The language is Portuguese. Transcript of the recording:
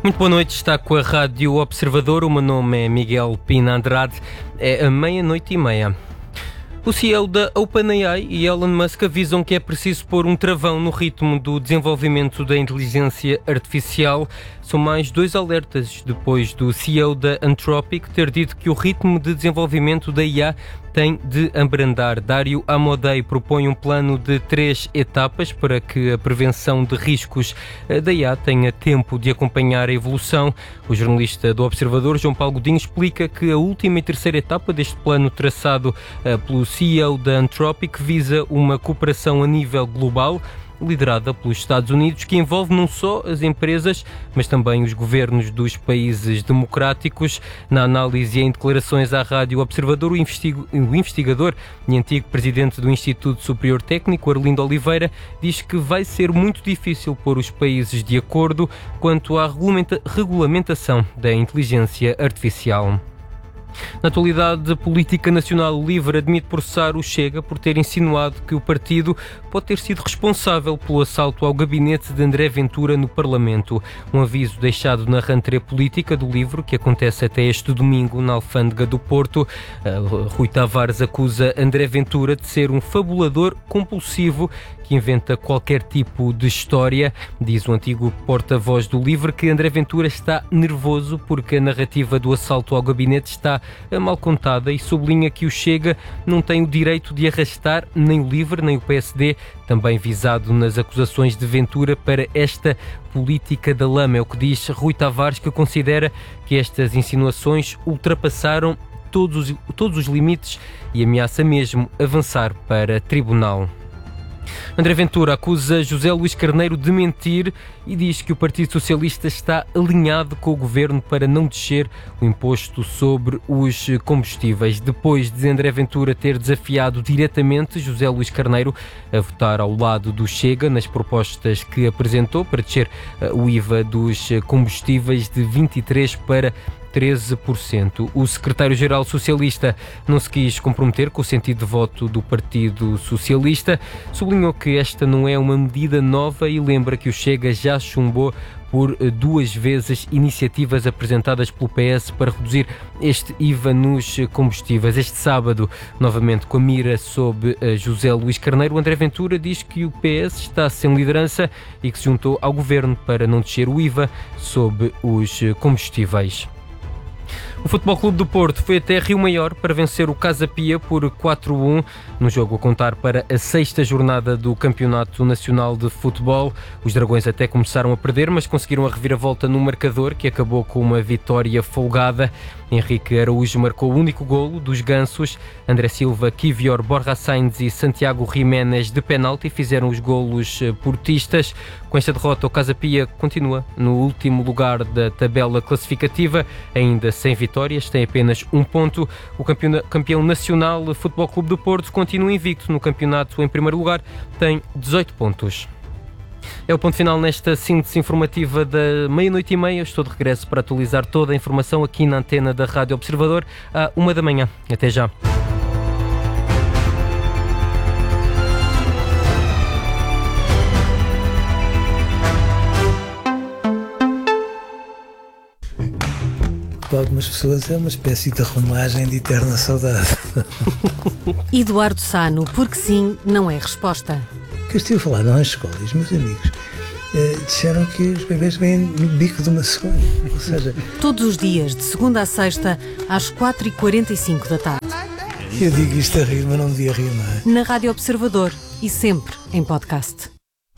Muito boa noite, está com a Rádio Observador. O meu nome é Miguel Pina Andrade. É a 00:30. O CEO da OpenAI e Elon Musk avisam que é preciso pôr um travão no ritmo do desenvolvimento da inteligência artificial. São mais dois alertas depois do CEO da Anthropic ter dito que o ritmo de desenvolvimento da IA tem de abrandar. Dário Amodei propõe um plano de 3 etapas para que a prevenção de riscos da IA tenha tempo de acompanhar a evolução. O jornalista do Observador, João Paulo Godinho, explica que a última e terceira etapa deste plano traçado pelo CEO da Anthropic visa uma cooperação a nível global, liderada pelos Estados Unidos, que envolve não só as empresas, mas também os governos dos países democráticos. Na análise e em declarações à Rádio Observador, o investigador e antigo presidente do Instituto Superior Técnico, Arlindo Oliveira, diz que vai ser muito difícil pôr os países de acordo quanto à regulamentação da inteligência artificial. Na atualidade, a Política Nacional Livre admite processar o Chega por ter insinuado que o partido pode ter sido responsável pelo assalto ao gabinete de André Ventura no Parlamento. Um aviso deixado na rentrée política do Livro, que acontece até este domingo na Alfândega do Porto. Rui Tavares acusa André Ventura de ser um fabulador compulsivo que inventa qualquer tipo de história. Diz o antigo porta-voz do Livre que André Ventura está nervoso porque a narrativa do assalto ao gabinete está mal contada e sublinha que o Chega não tem o direito de arrastar nem o Livre nem o PSD, também visado nas acusações de Ventura, para esta política da lama. É o que diz Rui Tavares, que considera que estas insinuações ultrapassaram todos os limites e ameaça mesmo avançar para tribunal. André Ventura acusa José Luís Carneiro de mentir e diz que o Partido Socialista está alinhado com o governo para não descer o imposto sobre os combustíveis. Depois de André Ventura ter desafiado diretamente José Luís Carneiro a votar ao lado do Chega nas propostas que apresentou para descer o IVA dos combustíveis de 23% para 13%. O secretário-geral socialista não se quis comprometer com o sentido de voto do Partido Socialista, sublinhou que esta não é uma medida nova e lembra que o Chega já chumbou por 2 vezes iniciativas apresentadas pelo PS para reduzir este IVA nos combustíveis. Este sábado, novamente com a mira sob José Luís Carneiro, André Ventura diz que o PS está sem liderança e que se juntou ao governo para não descer o IVA sobre os combustíveis. O Futebol Clube do Porto foi até Rio Maior para vencer o Casa Pia por 4-1, no jogo a contar para a 6ª jornada do Campeonato Nacional de Futebol. Os Dragões até começaram a perder, mas conseguiram a reviravolta no marcador, que acabou com uma vitória folgada. Henrique Araújo marcou o único golo dos Gansos. André Silva, Kivior, Borja Sainz e Santiago Jiménez de penalti fizeram os golos portistas. Com esta derrota, o Casa Pia continua no último lugar da tabela classificativa, ainda sem vitórias, tem apenas 1 ponto. O campeão nacional Futebol Clube do Porto continua invicto no campeonato em primeiro lugar, tem 18 pontos. É o ponto final nesta síntese informativa da 00:30. Estou de regresso para atualizar toda a informação aqui na antena da Rádio Observador à 1h. Até já. Para algumas pessoas é uma espécie de arrumagem de eterna saudade. Eduardo Sano, porque sim, não é resposta. Que eu estive a falar nas escolas, meus amigos disseram que os bebês vêm no bico de uma cegonha. Ou seja, todos os dias, de segunda a sexta, às 4h45 da tarde. Eu digo isto a rir, mas não devia rir, não é? Na Rádio Observador e sempre em podcast.